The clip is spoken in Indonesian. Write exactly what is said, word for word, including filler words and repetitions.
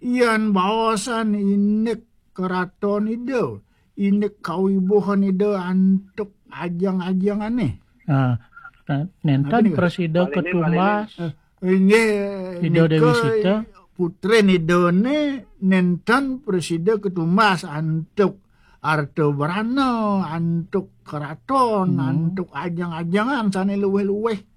Iyan bawasan inek keraton ide, inek kawibuhan ide antuk ajang-ajang aneh. Nah, nentan presiden ketumbas Ini Ido Dewi Sita putri nidone nentan presiden ketumbas antuk arte berana, antuk keraton, Hmm. antuk ajang-ajangan sana luweh-luweh.